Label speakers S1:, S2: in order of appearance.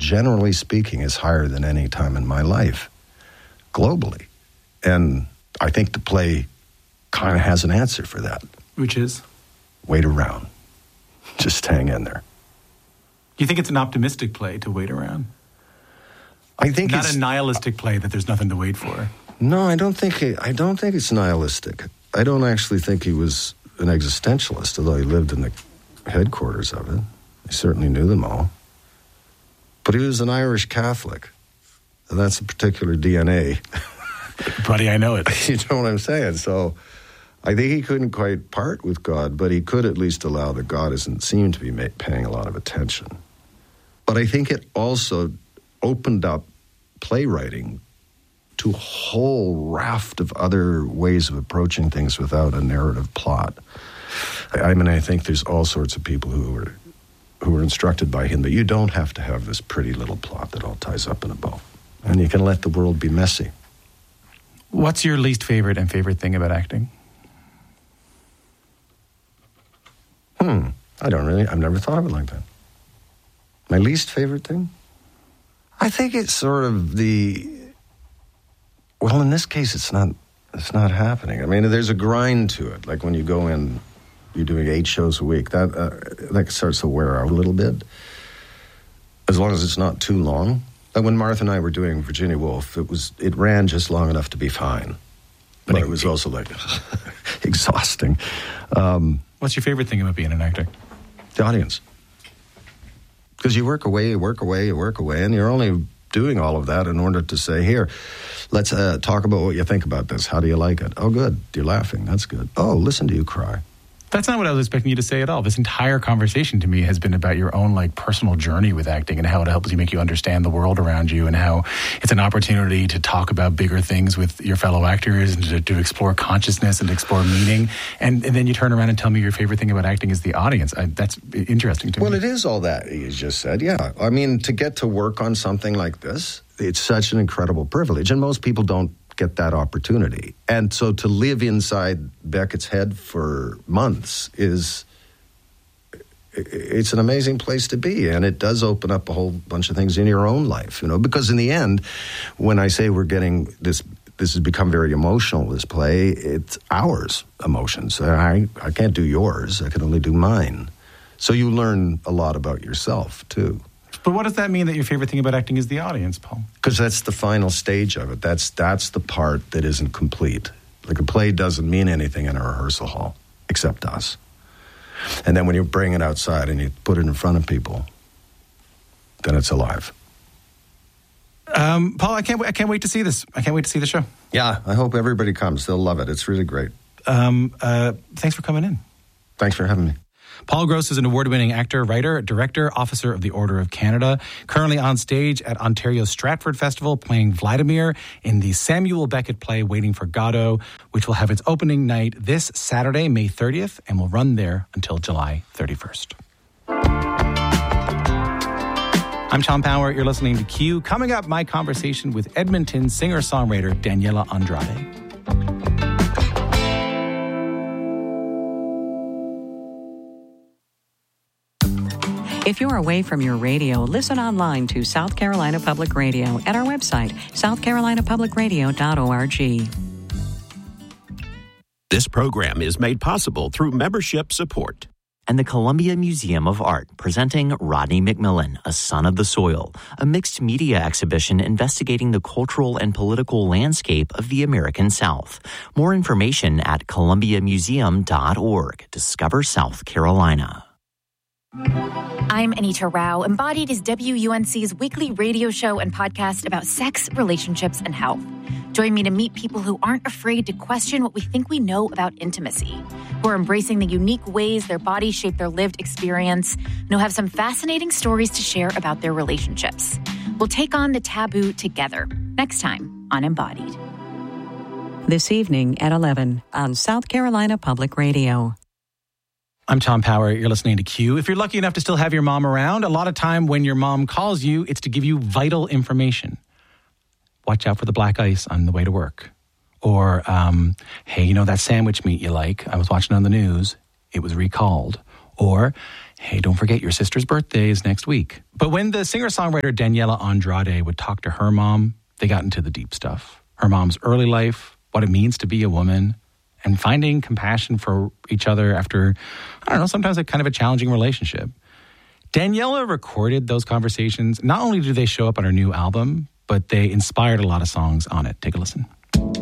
S1: generally speaking, is higher than any time in my life, globally. And I think the play kind of has an answer for that.
S2: Which is?
S1: Wait around. Just hang in there.
S2: You think it's an optimistic play to wait around?
S1: I think
S2: not a nihilistic play that there's nothing to wait for.
S1: No, I don't think it's nihilistic. I don't actually think he was an existentialist, although he lived in the headquarters of it. He certainly knew them all. But he was an Irish Catholic. And that's a particular DNA.
S2: Buddy, I know it.
S1: You know what I'm saying? So I think he couldn't quite part with God, but he could at least allow that God doesn't seem to be paying a lot of attention. But I think it also opened up playwriting to a whole raft of other ways of approaching things without a narrative plot. I mean, I think there's all sorts of people who were instructed by him that you don't have to have this pretty little plot that all ties up in a bow. And you can let the world be messy.
S2: What's your least favorite and favorite thing about acting?
S1: I've never thought of it like that. My least favorite thing? I think it's sort of well, in this case, it's not happening. I mean, there's a grind to it. Like when you go in, you're doing 8 shows a week. That starts to wear out a little bit, as long as it's not too long. Like when Martha and I were doing Virginia Woolf, it ran just long enough to be fine, but it was also like exhausting.
S2: What's your favorite thing about being an actor?
S1: The audience, because you work away, and you're only doing all of that in order to say, here, let's talk about what you think about this. How do you like it? Oh, good. You're laughing. That's good. Oh, listen to you cry.
S2: That's not what I was expecting you to say at all. This entire conversation to me has been about your own personal journey with acting and how it helps you make you understand the world around you and how it's an opportunity to talk about bigger things with your fellow actors and to explore consciousness and explore meaning. And then you turn around and tell me your favorite thing about acting is the audience. That's interesting to me.
S1: Well, it is all that you just said, yeah. I mean, to get to work on something like this, it's such an incredible privilege. And most people don't get that opportunity. And so to live inside Beckett's head for months it's an amazing place to be. And it does open up a whole bunch of things in your own life, because in the end, when I say we're getting this has become very emotional, this play, it's ours emotions. I can't do yours. I can only do mine. So you learn a lot about yourself too.
S2: But what does that mean that your favorite thing about acting is the audience, Paul?
S1: Because that's the final stage of it. That's the part that isn't complete. Like a play doesn't mean anything in a rehearsal hall, except us. And then when you bring it outside and you put it in front of people, then it's alive.
S2: Paul, I can't wait to see this. I can't wait to see the show.
S1: Yeah, I hope everybody comes. They'll love it. It's really great.
S2: Thanks for coming in.
S1: Thanks for having me.
S2: Paul Gross is an award-winning actor, writer, director, officer of the Order of Canada, currently on stage at Ontario's Stratford Festival playing Vladimir in the Samuel Beckett play Waiting for Godot, which will have its opening night this Saturday, May 30th, and will run there until July 31st. I'm Tom Power. You're listening to Q. Coming up, my conversation with Edmonton singer-songwriter Daniela Andrade.
S3: If you're away from your radio, listen online to South Carolina Public Radio at our website, southcarolinapublicradio.org.
S4: This program is made possible through membership support.
S5: And the Columbia Museum of Art presenting Rodney McMillan, A Son of the Soil, a mixed media exhibition investigating the cultural and political landscape of the American South. More information at columbiamuseum.org. Discover South Carolina.
S6: I'm Anita Rao. Embodied is WUNC's weekly radio show and podcast about sex, relationships, and health. Join me to meet people who aren't afraid to question what we think we know about intimacy, who are embracing the unique ways their bodies shape their lived experience, and who have some fascinating stories to share about their relationships. We'll take on the taboo together next time on Embodied.
S3: This evening at 11 on South Carolina Public Radio.
S2: I'm Tom Power. You're listening to Q. If you're lucky enough to still have your mom around, a lot of time when your mom calls you, it's to give you vital information. Watch out for the black ice on the way to work. Or, hey, that sandwich meat you like? I was watching on the news. It was recalled. Or, hey, don't forget your sister's birthday is next week. But when the singer-songwriter Daniela Andrade would talk to her mom, they got into the deep stuff. Her mom's early life, what it means to be a woman, and finding compassion for each other after, I don't know, sometimes a kind of a challenging relationship. Daniela recorded those conversations. Not only do they show up on her new album, but they inspired a lot of songs on it. Take a listen.